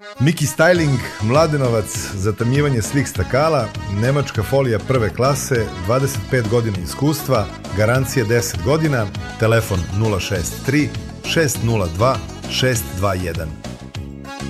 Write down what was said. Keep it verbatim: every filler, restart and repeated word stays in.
Miki Styling, Mladenovac, zatamnjivanje slik stakala, nemačka folija prve klase, dvadeset pet godina iskustva, garancije deset godina, telefon nula šest tri šest nula dva šest dva jedan.